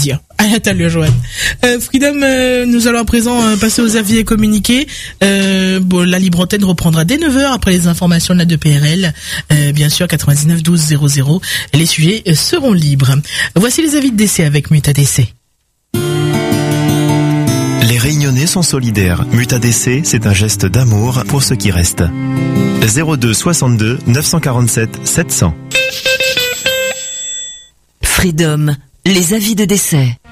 dire. À ta l'heure, Joanne. Freedom, nous allons à présent passer aux avis et communiqués. La libre antenne reprendra dès 9h après les informations de la 2PRL. Bien sûr, 99 12 00. Les sujets seront libres. Voici les avis de décès avec Muta Décès. Les Réunionnais sont solidaires. Muta Décès, c'est un geste d'amour pour ceux qui restent. 02 62 947 700. Freedom, les avis de décès.